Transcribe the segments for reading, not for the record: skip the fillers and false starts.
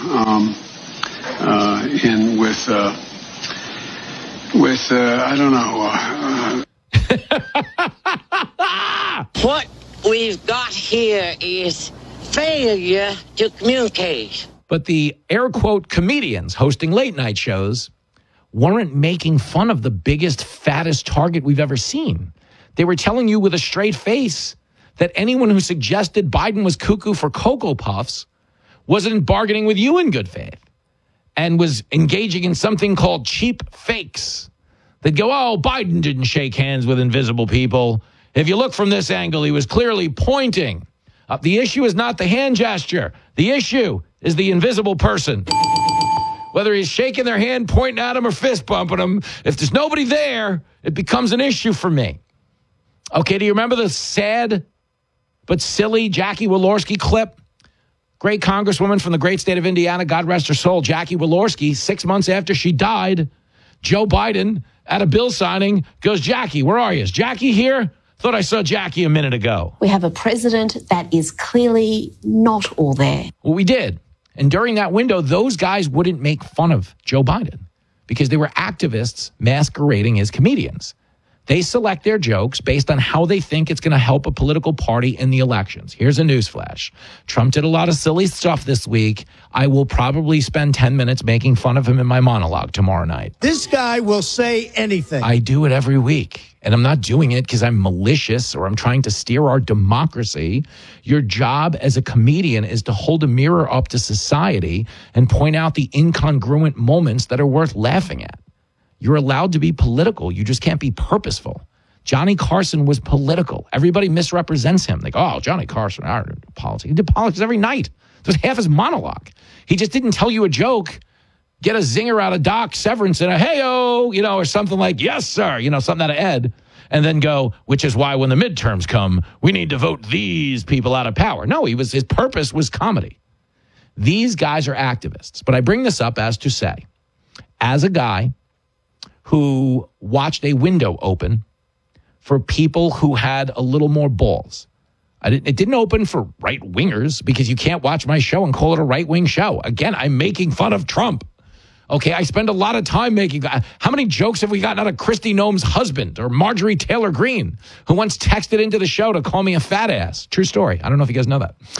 in with I don't know. What we've got here is failure to communicate. But the air quote comedians hosting late night shows weren't making fun of the biggest, fattest target we've ever seen. They were telling you with a straight face that anyone who suggested Biden was cuckoo for Cocoa Puffs wasn't bargaining with you in good faith and was engaging in something called cheap fakes. They'd go, oh, Biden didn't shake hands with invisible people. If you look from this angle, he was clearly pointing. The issue is not the hand gesture. The issue is the invisible person. Whether he's shaking their hand, pointing at him, or fist bumping him, if there's nobody there, it becomes an issue for me. Okay, do you remember the sad but silly Jackie Walorski clip? Great congresswoman from the great state of Indiana, God rest her soul, Jackie Walorski, 6 months after she died, Joe Biden, at a bill signing, goes, Jackie, where are you? Is Jackie here? Thought I saw Jackie a minute ago. We have a president that is clearly not all there. Well, we did. And during that window, those guys wouldn't make fun of Joe Biden because they were activists masquerading as comedians. They select their jokes based on how they think it's going to help a political party in the elections. Here's a newsflash. Trump did a lot of silly stuff this week. I will probably spend 10 minutes making fun of him in my monologue tomorrow night. This guy will say anything. I do it every week. And I'm not doing it because I'm malicious or I'm trying to steer our democracy. Your job as a comedian is to hold a mirror up to society and point out the incongruent moments that are worth laughing at. You're allowed to be political. You just can't be purposeful. Johnny Carson was political. Everybody misrepresents him. Like, oh, Johnny Carson, I don't do politics. He did politics every night. It was half his monologue. He just didn't tell you a joke, get a zinger out of Doc Severance and a hey-o, or something like, yes, sir, something out of Ed, and then go, which is why when the midterms come, we need to vote these people out of power. No, his purpose was comedy. These guys are activists. But I bring this up as to say, as a guy who watched a window open for people who had a little more balls. It didn't open for right-wingers because you can't watch my show and call it a right-wing show. Again, I'm making fun of Trump. Okay, I spend a lot of time making... How many jokes have we gotten out of Kristi Noem's husband or Marjorie Taylor Greene, who once texted into the show to call me a fat ass? True story. I don't know if you guys know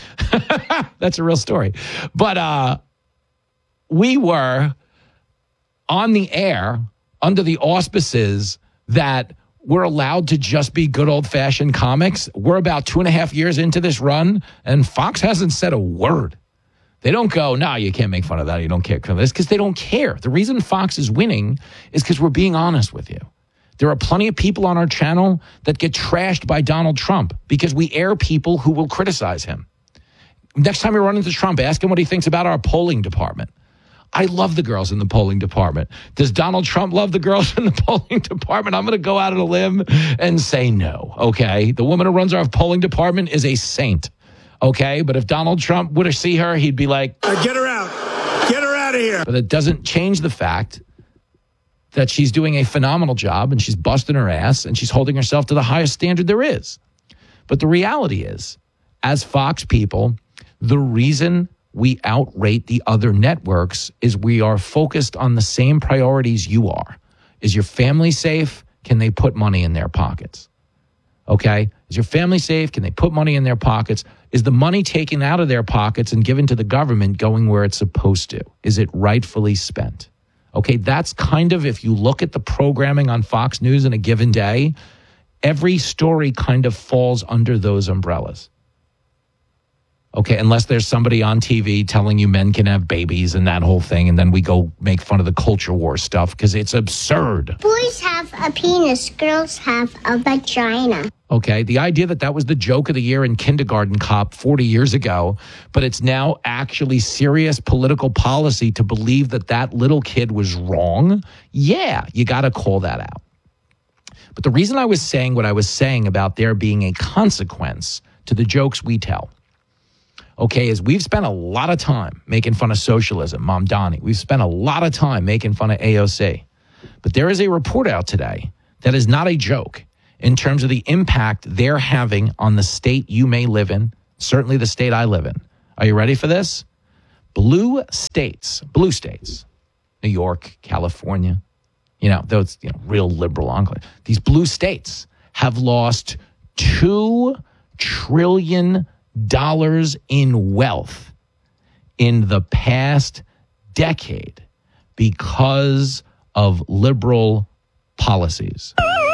that. That's a real story. But we were on the air under the auspices that we're allowed to just be good old-fashioned comics. We're about 2.5 years into this run, and Fox hasn't said a word. They don't go, no, you can't make fun of that. You don't care for this, because they don't care. The reason Fox is winning is because we're being honest with you. There are plenty of people on our channel that get trashed by Donald Trump because we air people who will criticize him. Next time we run into Trump, ask him what he thinks about our polling department. I love the girls in the polling department. Does Donald Trump love the girls in the polling department? I'm going to go out on a limb and say no, okay? The woman who runs our polling department is a saint, okay? But if Donald Trump were to see her, he'd be like... Get her out. Get her out of here. But it doesn't change the fact that she's doing a phenomenal job and she's busting her ass and she's holding herself to the highest standard there is. But the reality is, as Fox people, the reason we outrate the other networks is we are focused on the same priorities you are. Is your family safe? Can they put money in their pockets? Okay? Is your family safe? Can they put money in their pockets? Is the money taken out of their pockets and given to the government going where it's supposed to? Is it rightfully spent? Okay, that's kind of, if you look at the programming on Fox News in a given day, every story kind of falls under those umbrellas. Okay, unless there's somebody on TV telling you men can have babies and that whole thing, and then we go make fun of the culture war stuff because it's absurd. Boys have a penis, girls have a vagina. Okay, the idea that was the joke of the year in Kindergarten Cop 40 years ago, but it's now actually serious political policy to believe that little kid was wrong, yeah, you got to call that out. But the reason I was saying what I was saying about there being a consequence to the jokes we tell, okay, is we've spent a lot of time making fun of socialism, Mom Donnie. We've spent a lot of time making fun of AOC. But there is a report out today that is not a joke in terms of the impact they're having on the state you may live in, certainly the state I live in. Are you ready for this? blue states, New York, California, those real liberal enclave. These blue states have lost $2 trillion in wealth in the past decade because of liberal policies.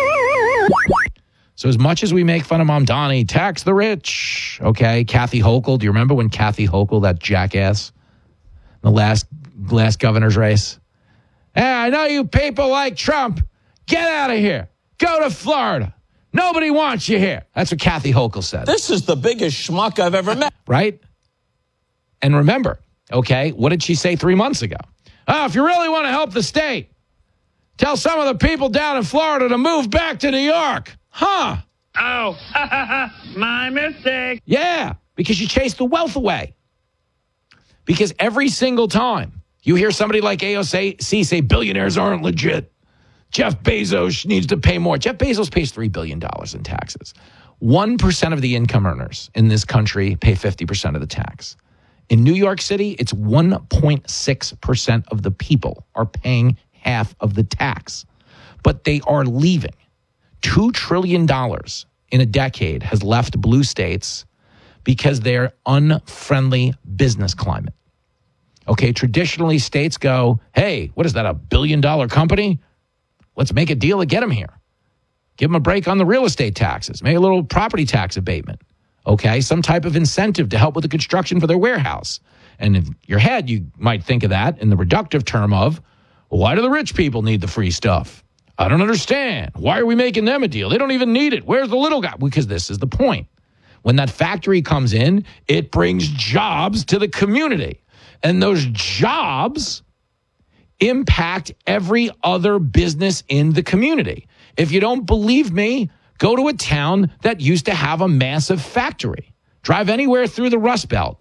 So as much as we make fun of Mamdani, tax the rich, okay? Kathy Hochul, do you remember when Kathy Hochul, that jackass, in the last governor's race? Hey, I know you people like Trump. Get out of here. Go to Florida. Nobody wants you here. That's what Kathy Hochul said. This is the biggest schmuck I've ever met. Right? And remember, okay, what did she say 3 months ago? Oh, if you really want to help the state, tell some of the people down in Florida to move back to New York. Huh. Oh, my mistake. Yeah, because you chase the wealth away. Because every single time you hear somebody like AOC say billionaires aren't legit, Jeff Bezos needs to pay more. Jeff Bezos pays $3 billion in taxes. 1% of the income earners in this country pay 50% of the tax. In New York City, it's 1.6% of the people are paying half of the tax. But they are leaving. $2 trillion in a decade has left blue states because they're unfriendly business climate. Okay, traditionally states go, hey, what is that, $1 billion company? Let's make a deal to get them here. Give them a break on the real estate taxes. Make a little property tax abatement. Okay, some type of incentive to help with the construction for their warehouse. And in your head, you might think of that in the reductive term of, well, why do the rich people need the free stuff? I don't understand. Why are we making them a deal? They don't even need it. Where's the little guy? Because this is the point. When that factory comes in, it brings jobs to the community. And those jobs impact every other business in the community. If you don't believe me, go to a town that used to have a massive factory. Drive anywhere through the Rust Belt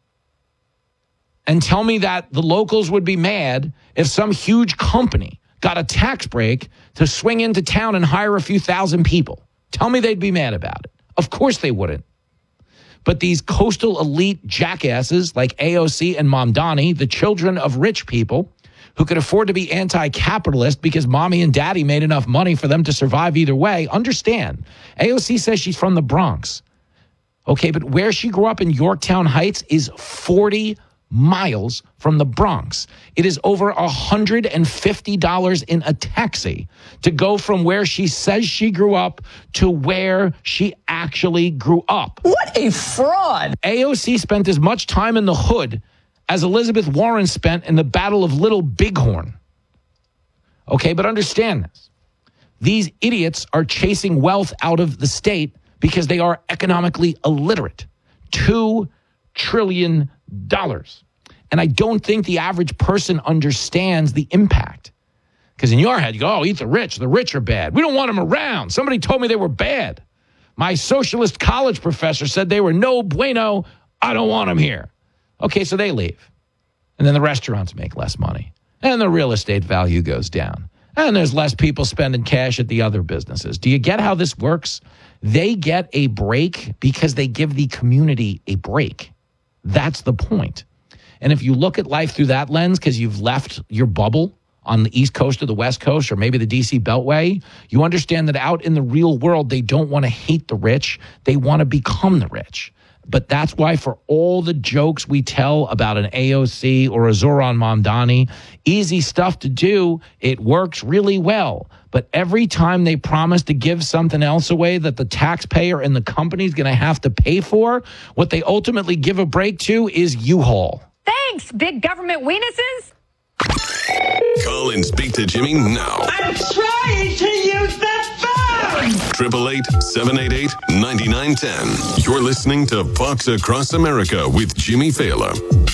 and tell me that the locals would be mad if some huge company got a tax break to swing into town and hire a few thousand people. Tell me they'd be mad about it. Of course they wouldn't. But these coastal elite jackasses like AOC and Mamdani, the children of rich people who could afford to be anti-capitalist because mommy and daddy made enough money for them to survive either way, understand. AOC says she's from the Bronx. Okay, but where she grew up in Yorktown Heights is 40 miles from the Bronx. It is over $150 in a taxi to go from where she says she grew up to where she actually grew up. What a fraud. AOC spent as much time in the hood as Elizabeth Warren spent in the Battle of Little Bighorn. Okay, but understand this. These idiots are chasing wealth out of the state because they are economically illiterate. $2 trillion. And I don't think the average person understands the impact. Because in your head, you go, oh, eat the rich. The rich are bad. We don't want them around. Somebody told me they were bad. My socialist college professor said they were no bueno. I don't want them here. Okay, so they leave. And then the restaurants make less money. And the real estate value goes down. And there's less people spending cash at the other businesses. Do you get how this works? They get a break because they give the community a break. That's the point. And if you look at life through that lens, because you've left your bubble on the East Coast or the West Coast or maybe the DC Beltway, you understand that out in the real world, they don't want to hate the rich. They want to become the rich. But that's why for all the jokes we tell about an AOC or a Zoran Mamdani, easy stuff to do, it works really well. But every time they promise to give something else away that the taxpayer and the company is going to have to pay for, what they ultimately give a break to is U-Haul. Thanks, big government weenuses. Call and speak to Jimmy now. I'm trying to use the phone. 888-788-9910. You're listening to Fox Across America with Jimmy Fallon.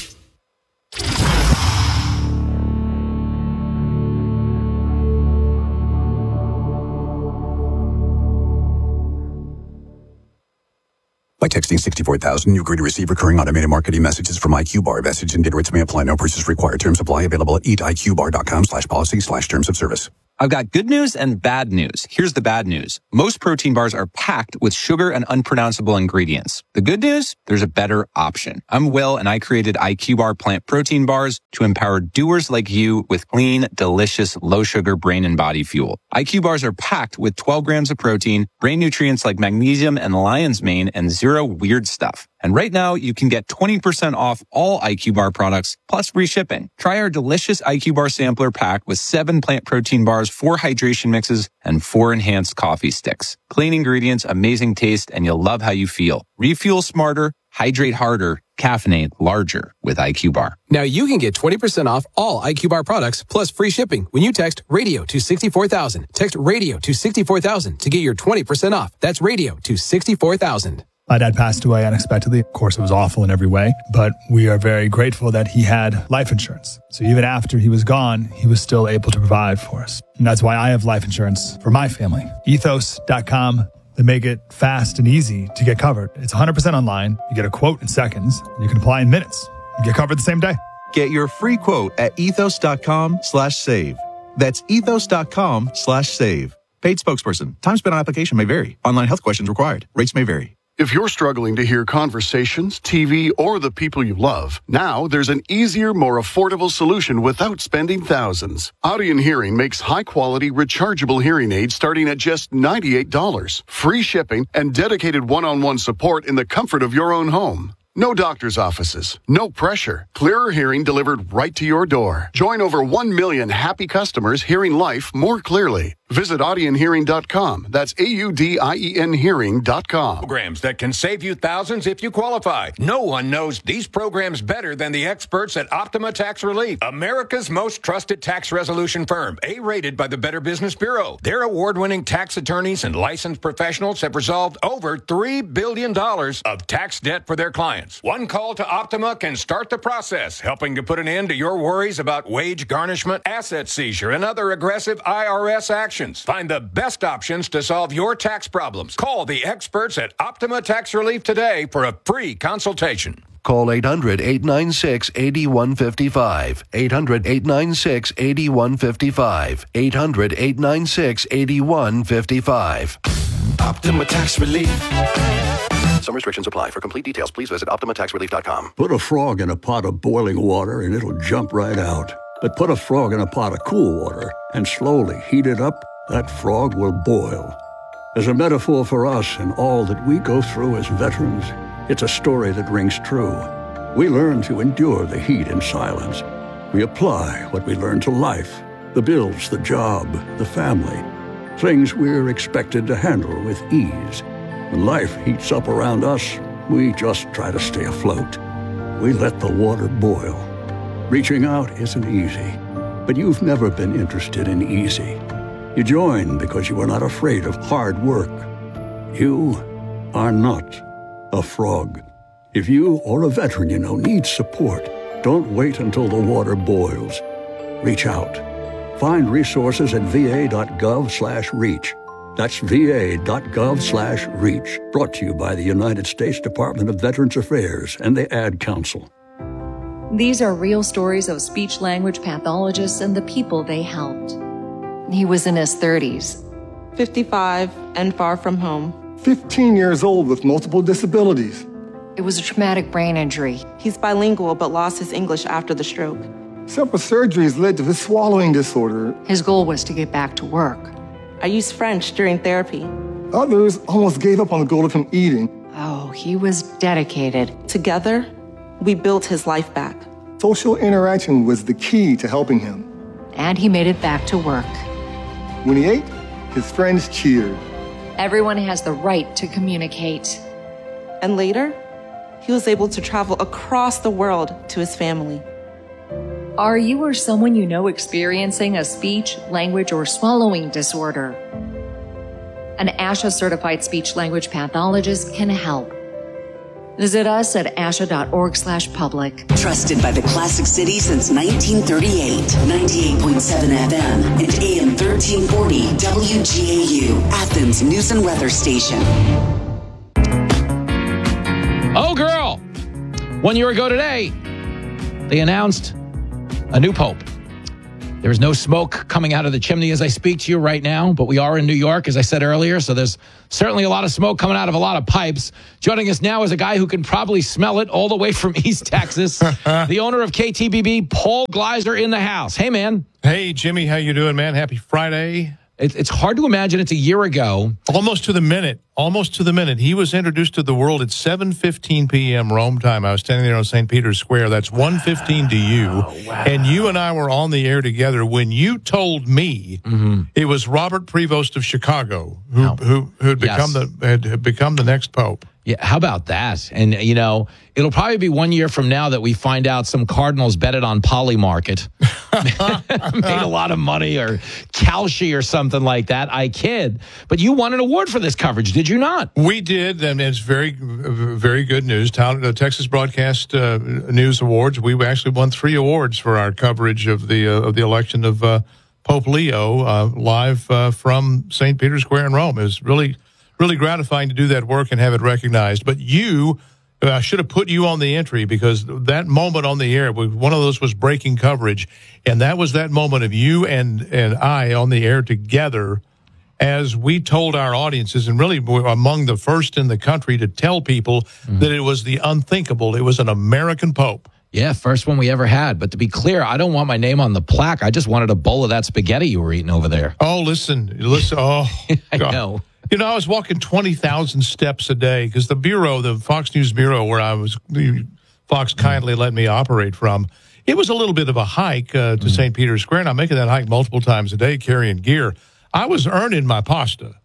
By texting 64,000, you agree to receive recurring automated marketing messages from IQ Bar. Message and data rates may apply. No purchase required. Terms apply. Available at eatiqbar.com/policy/terms of service. I've got good news and bad news. Here's the bad news. Most protein bars are packed with sugar and unpronounceable ingredients. The good news? There's a better option. I'm Will, and I created IQ Bar plant protein bars to empower doers like you with clean, delicious, low-sugar brain and body fuel. IQ bars are packed with 12 grams of protein, brain nutrients like magnesium and lion's mane, and zero weird stuff. And right now, you can get 20% off all IQ Bar products, plus free shipping. Try our delicious IQ Bar sampler pack with 7 plant protein bars, 4 hydration mixes, and 4 enhanced coffee sticks. Clean ingredients, amazing taste, and you'll love how you feel. Refuel smarter, hydrate harder, caffeinate larger with IQ Bar. Now you can get 20% off all IQ Bar products plus free shipping when you text radio to 64,000. Text radio to 64,000 to get your 20% off. That's radio to 64,000. My dad passed away unexpectedly. Of course, it was awful in every way, but we are very grateful that he had life insurance. So even after he was gone, he was still able to provide for us. And that's why I have life insurance for my family. Ethos.com. They make it fast and easy to get covered. It's 100% online. You get a quote in seconds. And you can apply in minutes. You get covered the same day. Get your free quote at ethos.com/save. That's ethos.com/save. Paid spokesperson. Time spent on application may vary. Online health questions required. Rates may vary. If you're struggling to hear conversations, TV, or the people you love, now there's an easier, more affordable solution without spending thousands. Audien Hearing makes high-quality, rechargeable hearing aids starting at just $98. Free shipping and dedicated one-on-one support in the comfort of your own home. No doctor's offices, no pressure. Clearer hearing delivered right to your door. Join over 1 million happy customers hearing life more clearly. Visit audienhearing.com. That's AUDIEN hearing.com. Programs that can save you thousands if you qualify. No one knows these programs better than the experts at Optima Tax Relief, America's most trusted tax resolution firm, A-rated by the Better Business Bureau. Their award-winning tax attorneys and licensed professionals have resolved over $3 billion of tax debt for their clients. One call to Optima can start the process, helping to put an end to your worries about wage garnishment, asset seizure, and other aggressive IRS actions. Find the best options to solve your tax problems. Call the experts at Optima Tax Relief today for a free consultation. Call 800-896-8155. 800-896-8155. 800-896-8155. Optima Tax Relief. Some restrictions apply. For complete details, please visit OptimaTaxRelief.com. Put a frog in a pot of boiling water and it'll jump right out. But put a frog in a pot of cool water and slowly heat it up, that frog will boil. As a metaphor for us and all that we go through as veterans, it's a story that rings true. We learn to endure the heat in silence. We apply what we learn to life, the bills, the job, the family, things we're expected to handle with ease. When life heats up around us, we just try to stay afloat. We let the water boil. Reaching out isn't easy, but you've never been interested in easy. You join because you are not afraid of hard work. You are not a frog. If you or a veteran you know needs support, don't wait until the water boils. Reach out. Find resources at va.gov/reach. That's va.gov/reach. Brought to you by the United States Department of Veterans Affairs and the Ad Council. These are real stories of speech-language pathologists and the people they helped. He was in his 30s. 55 and far from home. 15 years old with multiple disabilities. It was a traumatic brain injury. He's bilingual but lost his English after the stroke. Several surgeries led to his swallowing disorder. His goal was to get back to work. I used French during therapy. Others almost gave up on the goal of him eating. Oh, he was dedicated. Together, we built his life back. Social interaction was the key to helping him. And he made it back to work. When he ate, his friends cheered. Everyone has the right to communicate. And later, he was able to travel across the world to his family. Are you or someone you know experiencing a speech, language, or swallowing disorder? An ASHA-certified speech-language pathologist can help. Visit us at asha.org/public. Trusted by the Classic City since 1938. 98.7 FM and AM 1340 WGAU, Athens News and Weather Station. Oh, girl! 1 year ago today, they announced a new pope. There's no smoke coming out of the chimney as I speak to you right now, but we are in New York, as I said earlier, so there's certainly a lot of smoke coming out of a lot of pipes. Joining us now is a guy who can probably smell it all the way from East Texas, the owner of KTBB, Paul Gleiser, in the house. Hey, man. Hey, Jimmy, how you doing, man? Happy Friday. It's hard to imagine it's a year ago. Almost to the minute. He was introduced to the world at 7:15 p.m. Rome time. I was standing there on St. Peter's Square. That's 1:15 to you. Wow. And you and I were on the air together when you told me it was Robert Prevost of Chicago who had become the next pope. Yeah, how about that? And, it'll probably be 1 year from now that we find out some Cardinals betted on Polymarket. Made a lot of money, or Kalshi or something like that. I kid. But you won an award for this coverage, did you not? We did, and it's very, very good news. Texas Broadcast News Awards. We actually won 3 awards for our coverage of the election of Pope Leo live from St. Peter's Square in Rome. It was really gratifying to do that work and have it recognized. But I should have put you on the entry, because that moment on the air, one of those was breaking coverage, and that was that moment of you and I on the air together as we told our audiences, and really were among the first in the country to tell people that it was the unthinkable. It was an American pope. Yeah, first one we ever had. But to be clear, I don't want my name on the plaque. I just wanted a bowl of that spaghetti you were eating over there. Oh, listen. Oh, I know. I was walking 20,000 steps a day because the Fox News Bureau, where Fox kindly let me operate from, it was a little bit of a hike to St. Peter's Square, and I'm making that hike multiple times a day carrying gear. I was earning my pasta.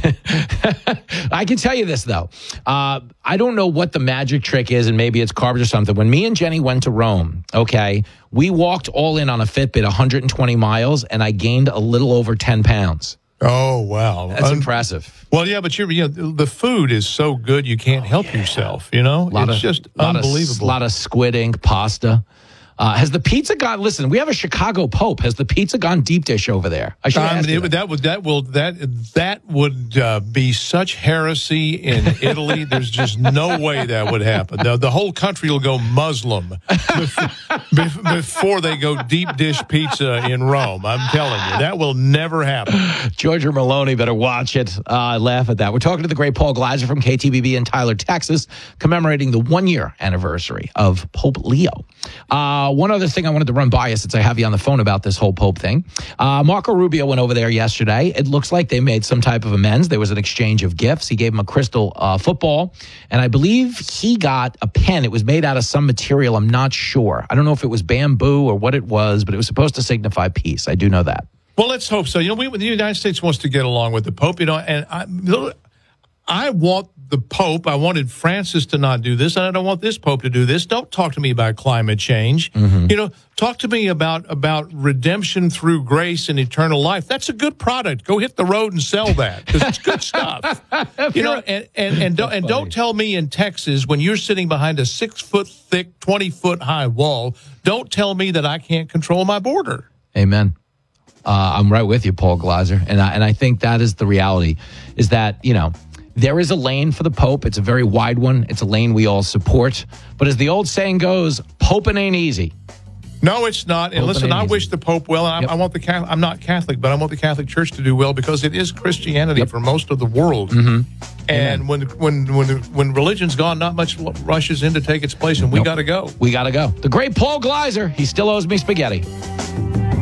I can tell you this, though. I don't know what the magic trick is, and maybe it's carbs or something. When me and Jenny went to Rome, we walked all in on a Fitbit 120 miles, and I gained a little over 10 pounds. Oh, wow. That's impressive. Well, yeah, but the food is so good you can't help yourself, It's just unbelievable. A lot of squid ink pasta. Has the pizza gone? Listen, we have a Chicago Pope. Has the pizza gone deep dish over there? I should ask you that would be such heresy in Italy. There's just no way that would happen. The whole country will go Muslim before they go deep dish pizza in Rome. I'm telling you, that will never happen. Georgia Maloney better watch it. I laugh at that. We're talking to the great Paul Gleiser from KTBB in Tyler, Texas, commemorating the 1-year anniversary of Pope Leo. One other thing I wanted to run by you since I have you on the phone about this whole Pope thing. Marco Rubio went over there yesterday. It looks like they made some type of amends. There was an exchange of gifts. He gave him a crystal football, and I believe he got a pen. It was made out of some material. I'm not sure. I don't know if it was bamboo or what it was, but it was supposed to signify peace. I do know that. Well, let's hope so. The United States wants to get along with the Pope, and I want the Pope, I wanted Francis to not do this, and I don't want this Pope to do this. Don't talk to me about climate change. Talk to me about redemption through grace and eternal life. That's a good product. Go hit the road and sell that, because it's good stuff. And don't tell me in Texas, when you're sitting behind a 6-foot thick, 20-foot high wall, don't tell me that I can't control my border. Amen. I'm right with you, Paul Gleiser, and I think that is the reality. Is that there is a lane for the Pope. It's a very wide one. It's a lane we all support. But as the old saying goes, poping ain't easy. No, it's not. And listen, I wish the Pope well. And I want I'm not Catholic, but I want the Catholic Church to do well, because it is Christianity for most of the world. And when religion's gone, not much rushes in to take its place, and we got to go. We got to go. The great Paul Gleiser, he still owes me spaghetti.